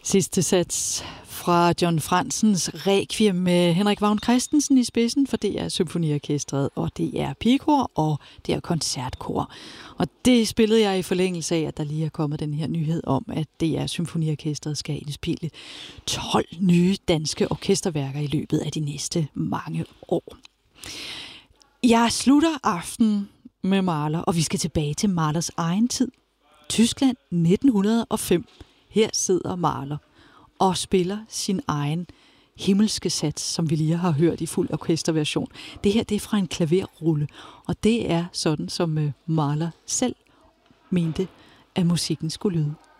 Sidste sats fra John Franzens Requiem med Henrik Vagn Christensen i spidsen, for det er symfoniorkestret, og det er pigekor, og det er koncertkor. Og det spillede jeg i forlængelse af, at der lige er kommet den her nyhed om, at det er symfoniorkestret skal indspille 12 nye danske orkesterværker i løbet af de næste mange år. Jeg slutter aftenen med Mahler, og vi skal tilbage til Mahlers egen tid. Tyskland 1905. Her sidder Mahler og spiller sin egen himmelske sats, som vi lige har hørt i fuld orkesterversion. Det her, det er fra en klaverrulle, og det er sådan, som Mahler selv mente, at musikken skulle lyde.